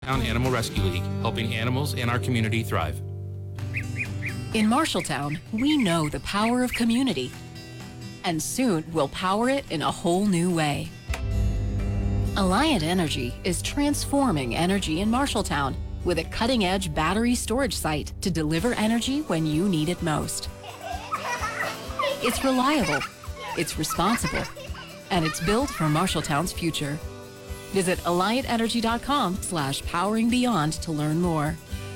Marshalltown Animal Rescue League, helping animals and our community thrive. In Marshalltown, we know the power of community. And soon we'll power it in a whole new way. Alliant Energy is transforming energy in Marshalltown with a cutting-edge battery storage site to deliver energy when you need it most. It's reliable, it's responsible, and it's built for Marshalltown's future. Visit alliantenergy.com/poweringbeyond to learn more.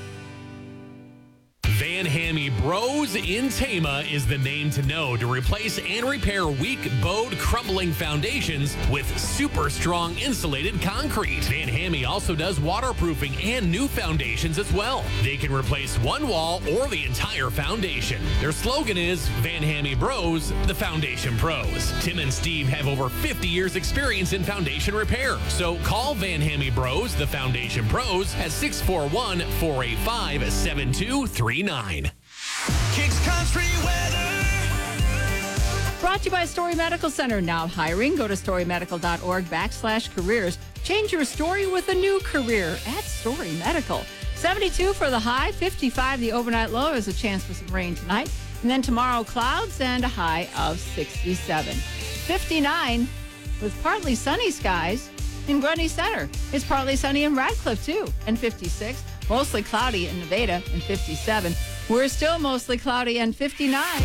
Van Hammy Bros in Tama is the name to know to replace and repair weak, bowed, crumbling foundations with super strong insulated concrete. Van Hammy also does waterproofing and new foundations as well. They can replace one wall or the entire foundation. Their slogan is Van Hammy Bros, the Foundation Pros. Tim and Steve have over 50 years experience in foundation repair. So call Van Hammy Bros, the Foundation Pros at 641-485-7239. Kicks Country weather. Brought to you by Story Medical Center. Now hiring. Go to storymedical.org/careers. Change your story with a new career at Story Medical. 72 for the high, 55 the overnight low. There's a chance for some rain tonight. And then tomorrow, clouds and a high of 67. 59 with partly sunny skies in Grundy Center. It's partly sunny in Radcliffe, too, and 56. Mostly cloudy in Nevada and 57. We're still mostly cloudy and 59.